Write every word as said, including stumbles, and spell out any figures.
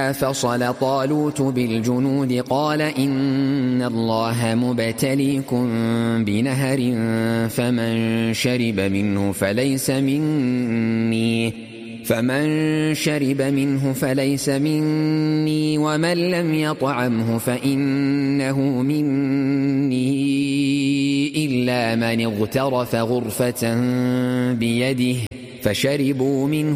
فلما فصل طالوت بالجنود قال إن الله مبتليكم بنهر فمن شرب منه فليس مني فمن شرب منه فليس مني ومن لم يطعمه فإنه مني إلا من اغترف غرفة بيده فشربوا منه